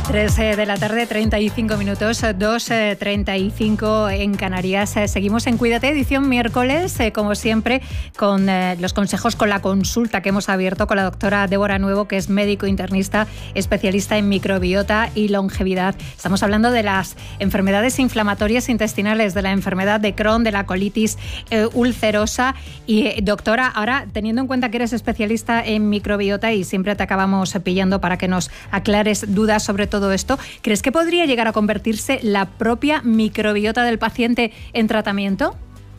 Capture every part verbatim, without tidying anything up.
tres de la tarde, treinta y cinco minutos, dos treinta y cinco en Canarias. Seguimos en Cuídate, edición miércoles, como siempre, con los consejos, con la consulta que hemos abierto con la doctora Débora Nuevo, que es médico internista, especialista en microbiota y longevidad. Estamos hablando de las enfermedades inflamatorias intestinales, de la enfermedad de Crohn, de la colitis eh, ulcerosa. Y, doctora, ahora, teniendo en cuenta que eres especialista en microbiota y siempre te acabamos pillando para que nos aclares dudas sobre todo esto, ¿crees que podría llegar a convertirse la propia microbiota del paciente en tratamiento?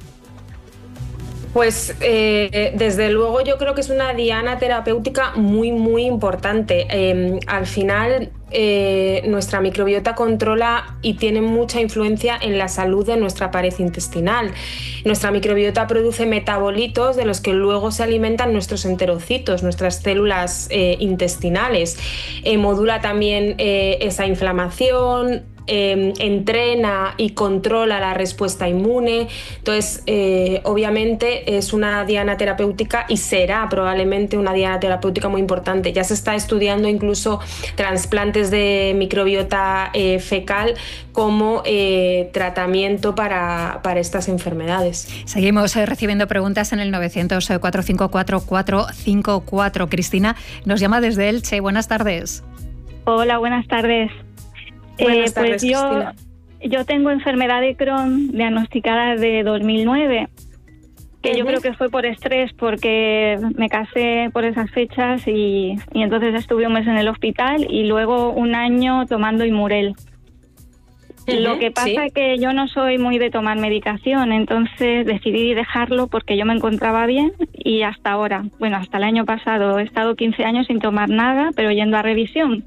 Pues eh, desde luego yo creo que es una diana terapéutica muy muy importante. Eh, al final eh, nuestra microbiota controla y tiene mucha influencia en la salud de nuestra pared intestinal. Nuestra microbiota produce metabolitos de los que luego se alimentan nuestros enterocitos, nuestras células eh, intestinales. Eh, modula también eh, esa inflamación. Eh, entrena y controla la respuesta inmune. Entonces, eh, obviamente es una diana terapéutica y será probablemente una diana terapéutica muy importante. Ya se está estudiando incluso trasplantes de microbiota eh, fecal como eh, tratamiento para, para estas enfermedades. Seguimos eh, recibiendo preguntas en el novecientos, cuatrocientos cincuenta y cuatro, cuatrocientos cincuenta y cuatro. Cristina nos llama desde Elche. Buenas tardes. Hola, buenas tardes. Buenas eh, tardes, pues yo, Cristina. yo tengo enfermedad de Crohn diagnosticada de dos mil nueve, que uh-huh. yo creo que fue por estrés, porque me casé por esas fechas y, y entonces estuve un mes en el hospital y luego un año tomando Imurel. Uh-huh, Lo que pasa ¿sí? es que yo no soy muy de tomar medicación, entonces decidí dejarlo porque yo me encontraba bien y hasta ahora, bueno, hasta el año pasado he estado quince años sin tomar nada, pero yendo a revisión.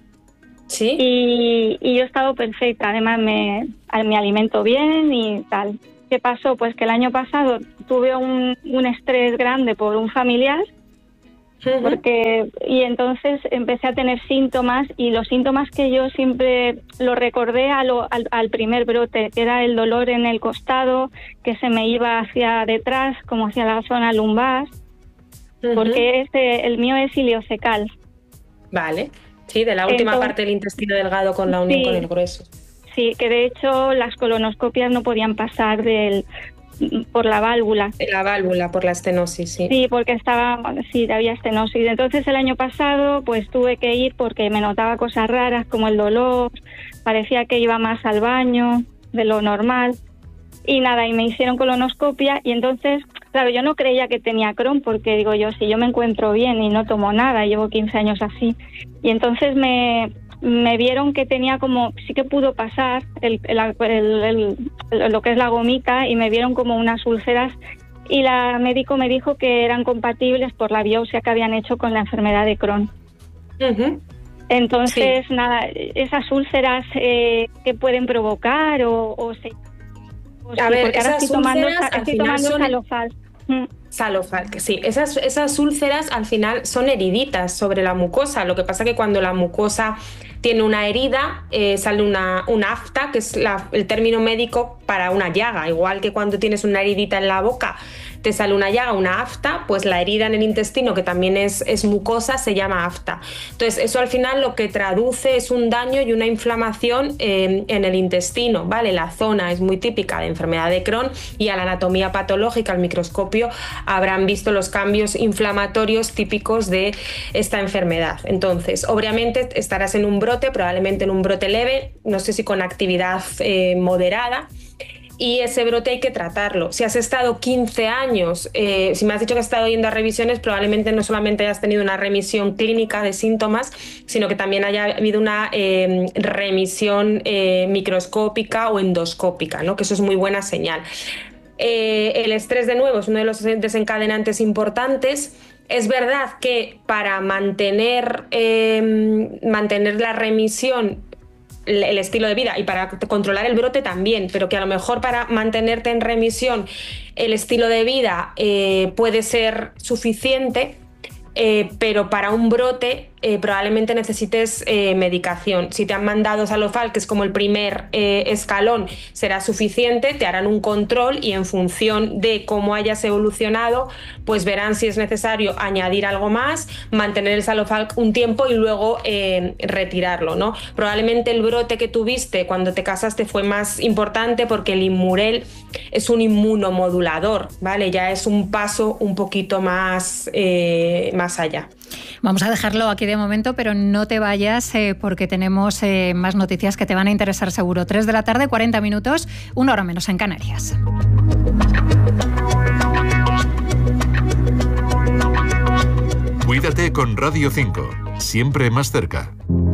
¿Sí? Y, y yo he estado perfecta, además me, me alimento bien y tal. ¿Qué pasó? Pues que el año pasado tuve un, un estrés grande por un familiar, uh-huh. porque y entonces empecé a tener síntomas y los síntomas que yo siempre lo recordé a lo, al, al primer brote, que era el dolor en el costado, que se me iba hacia detrás, como hacia la zona lumbar, uh-huh. porque este, el mío es ileocecal. Vale. Sí, de la última Entonces, parte del intestino delgado con la unión sí, con el grueso. Sí, que de hecho las colonoscopias no podían pasar del por la válvula. La válvula, por la estenosis, sí. Sí, porque estaba, sí, había estenosis. Entonces el año pasado pues tuve que ir porque me notaba cosas raras como el dolor, parecía que iba más al baño de lo normal. Y nada, y me hicieron colonoscopia y entonces, claro, yo no creía que tenía Crohn porque digo yo, si yo me encuentro bien y no tomo nada, llevo quince años así. Y entonces me, me vieron que tenía como, sí que pudo pasar el, el, el, el, lo que es la gomita y me vieron como unas úlceras y la médico me dijo que eran compatibles por la biopsia que habían hecho con la enfermedad de Crohn. Uh-huh. Entonces, sí. nada, esas úlceras eh, ¿qué pueden provocar o, o se... A sí, ver, esas estoy tomando, úlceras estoy tomando son... Salofal. Mm. Salofal, que sí. Esas, esas úlceras al final son heriditas sobre la mucosa. Lo que pasa que cuando la mucosa tiene una herida, eh, sale una, una afta, que es la, el término médico para una llaga. Igual que cuando tienes una heridita en la boca, te sale una llaga, una afta, pues la herida en el intestino, que también es, es mucosa, se llama afta. Entonces, eso al final lo que traduce es un daño y una inflamación eh, en el intestino, ¿vale? La zona es muy típica de enfermedad de Crohn y a la anatomía patológica, al microscopio, habrán visto los cambios inflamatorios típicos de esta enfermedad. Entonces, obviamente estarás en un brote, probablemente en un brote leve, no sé si con actividad eh, moderada, y ese brote hay que tratarlo. Si has estado quince años, eh, si me has dicho que has estado yendo a revisiones, probablemente no solamente hayas tenido una remisión clínica de síntomas, sino que también haya habido una eh, remisión eh, microscópica o endoscópica, ¿no? Que eso es muy buena señal. Eh, el estrés, de nuevo, es uno de los desencadenantes importantes. Es verdad que para mantener, eh, mantener la remisión, el estilo de vida y para controlar el brote también, pero que a lo mejor para mantenerte en remisión el estilo de vida eh, puede ser suficiente, Eh, pero para un brote eh, probablemente necesites eh, medicación. Si te han mandado Salofal, que es como el primer eh, escalón, será suficiente, te harán un control y en función de cómo hayas evolucionado, pues verán si es necesario añadir algo más, mantener el Salofal un tiempo y luego eh, retirarlo, ¿no? Probablemente el brote que tuviste cuando te casaste fue más importante porque el Inmurel es un inmunomodulador, ¿vale? Ya es un paso un poquito más, eh, más allá. Vamos a dejarlo aquí de momento, pero no te vayas eh, porque tenemos eh, más noticias que te van a interesar seguro. tres de la tarde, cuarenta minutos, una hora menos en Canarias. Cuídate con Radio cinco, siempre más cerca.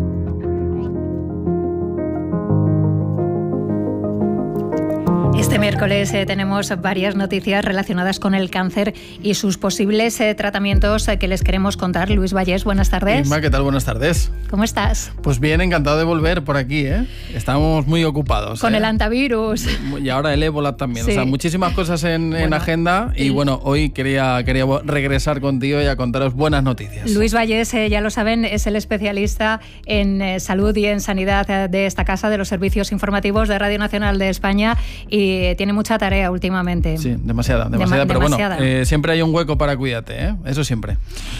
Este miércoles eh, tenemos varias noticias relacionadas con el cáncer y sus posibles eh, tratamientos eh, que les queremos contar. Luis Vallés, buenas tardes. Inma, ¿qué tal? Buenas tardes. ¿Cómo estás? Pues bien, encantado de volver por aquí, ¿eh? Estamos muy ocupados. Con ¿eh? el antivirus. Y ahora el ébola también. Sí. O sea, muchísimas cosas en, bueno, en agenda. Y bueno, hoy quería, quería regresar contigo y a contaros buenas noticias. Luis Vallés, eh, ya lo saben, es el especialista en eh, salud y en sanidad eh, de esta casa, de los servicios informativos de Radio Nacional de España, y tiene mucha tarea últimamente. Sí, demasiada, demasiada, Dema- pero demasiada. bueno, eh, siempre hay un hueco para Cuídate, ¿eh? Eso siempre.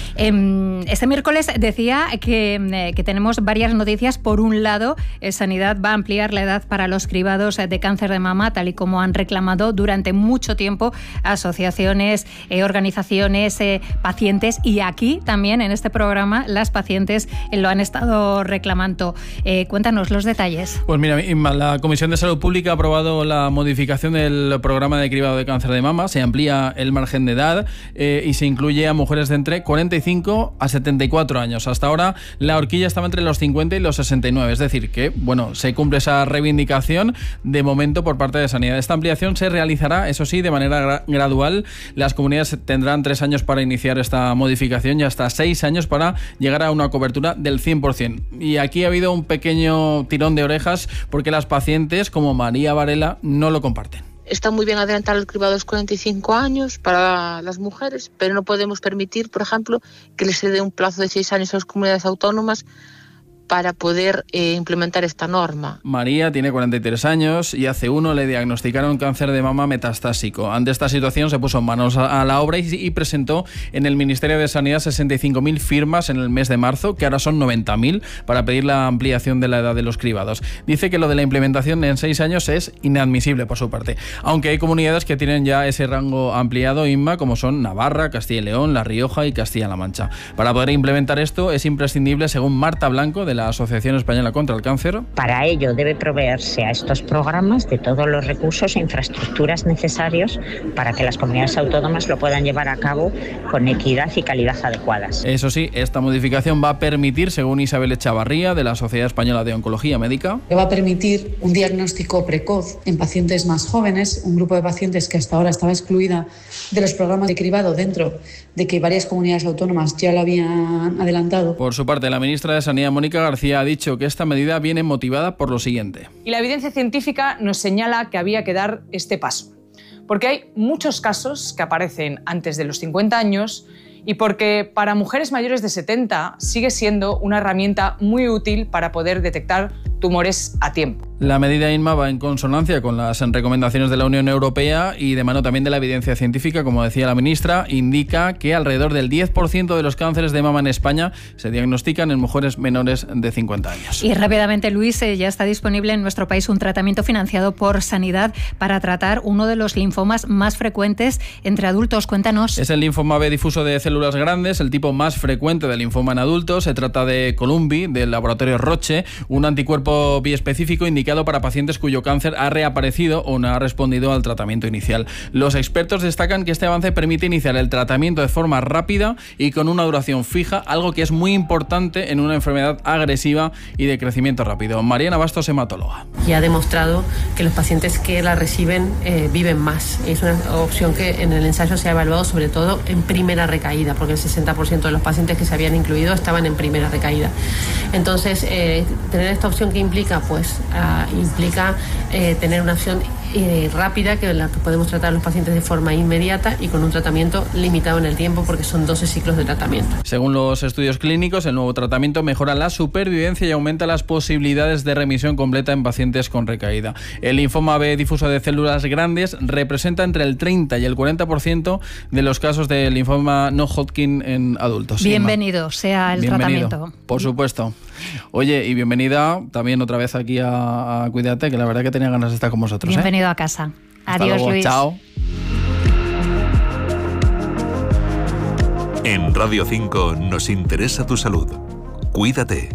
Eh, este miércoles decía que, eh, que tenemos varias noticias. Por un lado, eh, Sanidad va a ampliar la edad para los cribados de cáncer de mama, tal y como han reclamado durante mucho tiempo asociaciones, eh, organizaciones, eh, pacientes, y aquí también en este programa las pacientes eh, lo han estado reclamando. Eh, cuéntanos los detalles. Pues mira, Inma, la Comisión de Salud Pública ha aprobado la modificación del programa de cribado de cáncer de mama. Se amplía el margen de edad eh, y se incluye a mujeres de entre cuarenta y cinco a setenta y cuatro años. Hasta ahora la horquilla estaba entre los cincuenta y los sesenta y nueve, es decir que, bueno, se cumple esa reivindicación de momento por parte de Sanidad. Esta ampliación se realizará, eso sí, de manera gra- gradual. Las comunidades tendrán tres años para iniciar esta modificación y hasta seis años para llegar a una cobertura del cien por ciento. Y aquí ha habido un pequeño tirón de orejas porque las pacientes, como María Varela, no lo comparten. Está muy bien adelantar el cribado a los cuarenta y cinco años para las mujeres, pero no podemos permitir, por ejemplo, que les se dé un plazo de seis años a las comunidades autónomas para poder eh, implementar esta norma. María tiene cuarenta y tres años y hace uno le diagnosticaron cáncer de mama metastásico. Ante esta situación se puso manos a, a la obra y, y presentó en el Ministerio de Sanidad sesenta y cinco mil firmas en el mes de marzo, que ahora son noventa mil, para pedir la ampliación de la edad de los cribados. Dice que lo de la implementación en seis años es inadmisible por su parte, aunque hay comunidades que tienen ya ese rango ampliado, Inma, como son Navarra, Castilla y León, La Rioja y Castilla-La Mancha. Para poder implementar esto es imprescindible, según Marta Blanco, de la Asociación Española contra el Cáncer. Para ello debe proveerse a estos programas de todos los recursos e infraestructuras necesarios para que las comunidades autónomas lo puedan llevar a cabo con equidad y calidad adecuadas. Eso sí, esta modificación va a permitir, según Isabel Echavarría, de la Sociedad Española de Oncología Médica, que va a permitir un diagnóstico precoz en pacientes más jóvenes, un grupo de pacientes que hasta ahora estaba excluida de los programas de cribado, dentro de que varias comunidades autónomas ya lo habían adelantado. Por su parte, la ministra de Sanidad, Mónica García, ha dicho que esta medida viene motivada por lo siguiente. Y la evidencia científica nos señala que había que dar este paso, porque hay muchos casos que aparecen antes de los cincuenta años y porque para mujeres mayores de setenta sigue siendo una herramienta muy útil para poder detectar tumores a tiempo. La medida, Inma, va en consonancia con las recomendaciones de la Unión Europea y de mano también de la evidencia científica. Como decía la ministra, indica que alrededor del diez por ciento de los cánceres de mama en España se diagnostican en mujeres menores de cincuenta años. Y rápidamente, Luis, eh, ya está disponible en nuestro país un tratamiento financiado por Sanidad para tratar uno de los linfomas más frecuentes entre adultos. Cuéntanos. Es el linfoma B difuso de células grandes, el tipo más frecuente de linfoma en adultos. Se trata de Columvi, del laboratorio Roche, un anticuerpo biespecífico indicado para pacientes cuyo cáncer ha reaparecido o no ha respondido al tratamiento inicial. Los expertos destacan que este avance permite iniciar el tratamiento de forma rápida y con una duración fija, algo que es muy importante en una enfermedad agresiva y de crecimiento rápido. Mariana Bastos, hematóloga. Y ha demostrado que los pacientes que la reciben eh, viven más. Es una opción que en el ensayo se ha evaluado sobre todo en primera recaída, porque el sesenta por ciento de los pacientes que se habían incluido estaban en primera recaída. Entonces, eh, tener esta opción que implica, pues, uh, implica eh, tener una opción eh, rápida, que la que podemos tratar a los pacientes de forma inmediata y con un tratamiento limitado en el tiempo, porque son doce ciclos de tratamiento. Según los estudios clínicos, el nuevo tratamiento mejora la supervivencia y aumenta las posibilidades de remisión completa en pacientes con recaída. El linfoma B difuso de células grandes representa entre el treinta y el cuarenta por ciento de los casos de linfoma no Hodgkin en adultos. Bienvenido sea el Bienvenido, tratamiento. Por supuesto. Oye, y bienvenida también otra vez aquí a, a Cuídate, que la verdad que tenía ganas de estar con vosotros. Bienvenido ¿eh? a casa. Hasta Adiós, luego. Luis. Chao. En Radio cinco nos interesa tu salud. Cuídate.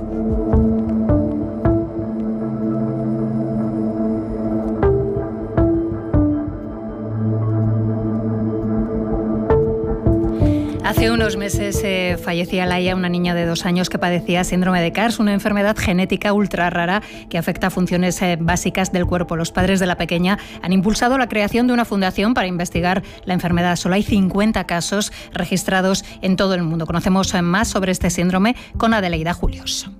Hace unos meses eh, fallecía Laia, una niña de dos años que padecía síndrome de Cars, una enfermedad genética ultra rara que afecta a funciones eh, básicas del cuerpo. Los padres de la pequeña han impulsado la creación de una fundación para investigar la enfermedad. Solo hay cincuenta casos registrados en todo el mundo. Conocemos eh, más sobre este síndrome con Adelaida Julios.